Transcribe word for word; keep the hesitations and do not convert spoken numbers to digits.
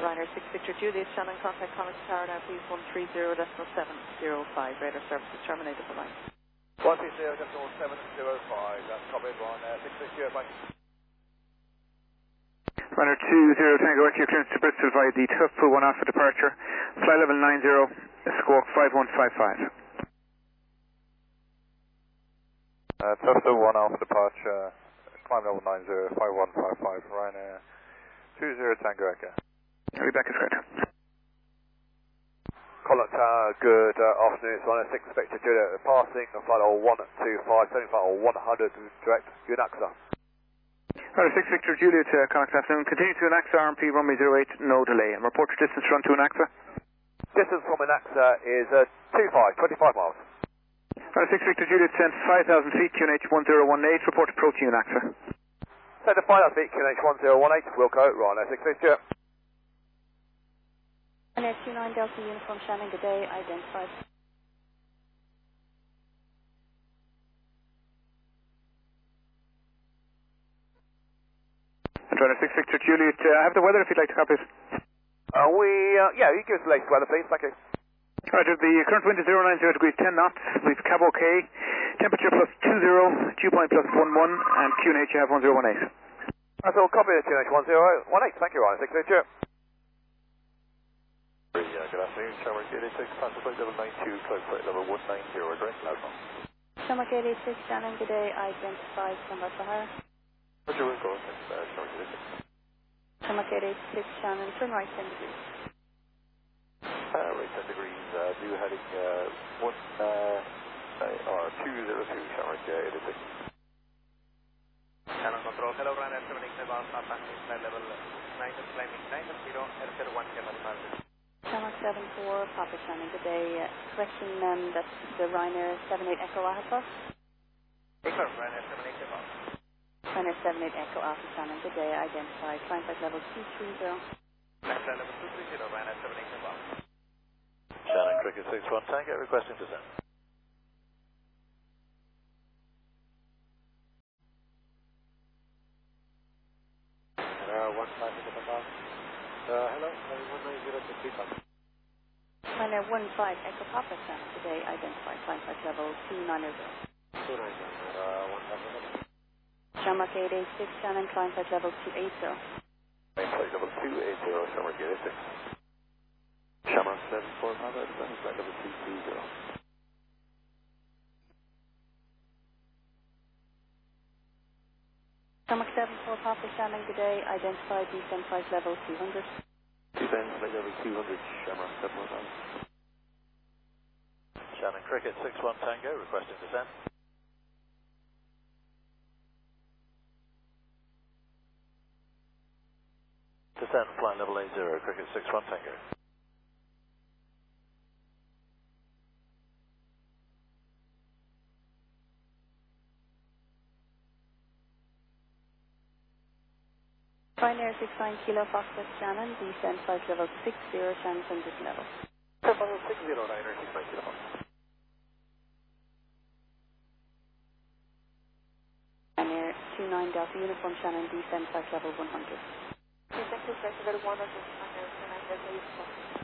Ryanair six Victor Juliet, Shannon, contact Connacht Tower now, please, one three zero point seven zero five. Radar services terminated the line. one three zero point seven zero five, that's copied, Ryanair six Victor, bye. Ryanair two zero Tango Echo, clearance to Bristol via the twelve foot one off for departure. Fly level nine zero, squawk five one five five. Uh, twelve foot one off departure, climb level nine zero, five one five five, Ryanair two zero Tango Echo. I'll be back as correct. Connacht Tower, good uh, afternoon, it's Ryanair six Victor Juliet, passing on flight level one two five, setting flight level one hundred, direct, Unaxa. Ryanair six Victor Juliet, uh, Connacht afternoon, continue to Unaxa, R M P runway zero eight, no delay, and report your distance run to Unaxa. Distance from Unaxa is uh, two five, twenty-five miles. Ryanair six Victor Juliet, sent five thousand feet, Q N H one zero one eight, report approaching Unaxa. Set to five thousand feet, Q N H one zero one eight, Wilco, Ryanair six Victor. Ryanair two nine Delta Uniform Shannon, good day, identified. And Ryanair six Victor Juliet, uh, I have the weather if you'd like to copy it. Uh, we, uh, yeah, you give us the latest weather, please, thank you. Roger, the current wind is zero nine zero degrees ten knots, we've cab okay, temperature plus two zero, dew point plus one one, and Q N H you have one zero one eight. That's all, copy the Q N H one zero one eight, thank you, Ryanair six Victor. Yeah, good afternoon, Shamrock eight eight six, passenger flight level nine two, cloud flight level one nine zero, direct loud now. Shamrock eight eight six, Shannon, good day, identified, stand by for hire. Roger, we'll go, thanks, uh, Shamrock eight eight six. Shamrock eight eight six, Shannon, turn right ten degrees. Uh, right ten degrees, uh, new heading, uh, one, uh, or two zero two, Shamrock eight eight six. Channel control, hello, Ryanair seven eight seven, passing flight level nine, climbing nine zero, Air one German Maldives. Channel seven four, Papa Shannon, good day. Uh, correction, um, that's the Ryanair seven eight Echo Alpha. Echo, Ryanair seven eight seven. Ryanair seven eight Echo Alpha Shannon, good day, identified. Climb flight level two three zero. Climb flight level two three zero, Ryanair seven eight seven. Shannon Cricket six one Tango, requesting descent. Uh, one five zero five. Uh, hello, one nine zero to three five. Ryanair one five Echo Papa Shannon, good day, identified. Climb flight level two nine zero. two nine zero, uh, one five zero. Shamrock eight eight six, Shannon, climb flight level two eight zero. Climb flight level two eight zero, Shamrock eight eight six. Shamrock seven four Papa, climb flight level two three zero. Shamrock seven four Papa Shannon, good day, identified. Descent flight level two hundred. Descent flight level two hundred, Shamrock seven four Papa. Shannon Cricket six one Tango, requesting descent. Descent, flight level eight zero, Cricket six one Tango. Ryanair six nine Kilo Foxtrot Shannon, descent flight level six zero, Shannon transition level. Level six zero, Ryanair six nine Kilo Fox. Ryanair two nine Delta Uniform Shannon, descent flight level one hundred. Thank you, Festival one, Ryanair two nine Delta Uniform.